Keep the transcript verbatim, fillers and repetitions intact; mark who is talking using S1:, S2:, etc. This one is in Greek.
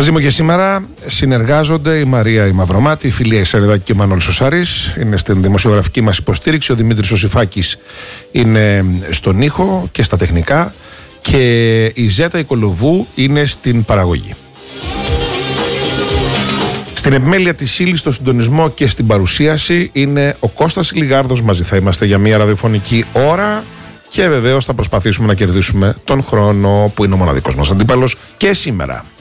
S1: Μαζί μου και σήμερα συνεργάζονται η Μαρία η Μαυρομάτη, η Φιλία Ισαριδάκη και ο Μανώλης ο Σάρης. Είναι στην δημοσιογραφική μας υποστήριξη. Ο Δημήτρης ο Σιφάκης είναι στον ήχο και στα τεχνικά. Και η Ζέτα η Κολοβού είναι στην παραγωγή. Στην επιμέλεια της ύλης, στο συντονισμό και στην παρουσίαση είναι ο Κώστας Λιγάρδος. Μαζί θα είμαστε για μια ραδιοφωνική ώρα. Και βεβαίως θα προσπαθήσουμε να κερδίσουμε τον χρόνο που είναι ο μοναδικός μας αντίπαλος και σήμερα.